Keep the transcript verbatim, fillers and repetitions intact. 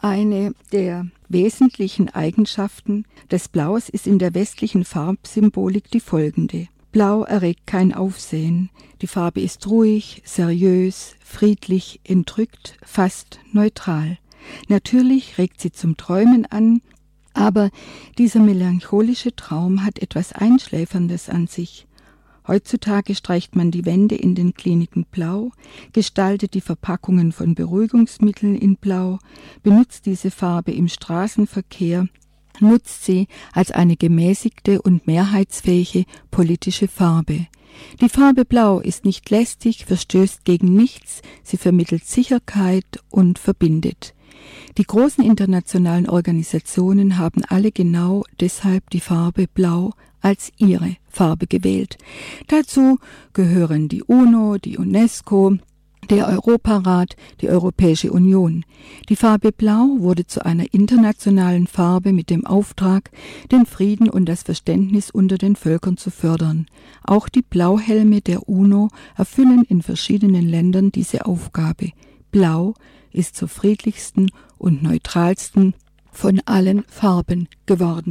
Eine der wesentlichen Eigenschaften des Blaus ist in der westlichen Farbsymbolik die folgende. Blau erregt kein Aufsehen. Die Farbe ist ruhig, seriös, friedlich, entrückt, fast neutral. Natürlich regt sie zum Träumen an, aber dieser melancholische Traum hat etwas Einschläferndes an sich. Heutzutage streicht man die Wände in den Kliniken blau, gestaltet die Verpackungen von Beruhigungsmitteln in Blau, benutzt diese Farbe im Straßenverkehr, nutzt sie als eine gemäßigte und mehrheitsfähige politische Farbe. Die Farbe Blau ist nicht lästig, verstößt gegen nichts, sie vermittelt Sicherheit und verbindet. Die großen internationalen Organisationen haben alle genau deshalb die Farbe Blau als ihre Farbe gewählt. Dazu gehören die UNO, die UNESCO, der Europarat, die Europäische Union. Die Farbe Blau wurde zu einer internationalen Farbe mit dem Auftrag, den Frieden und das Verständnis unter den Völkern zu fördern. Auch die Blauhelme der UNO erfüllen in verschiedenen Ländern diese Aufgabe. Blau ist zur friedlichsten und neutralsten von allen Farben geworden.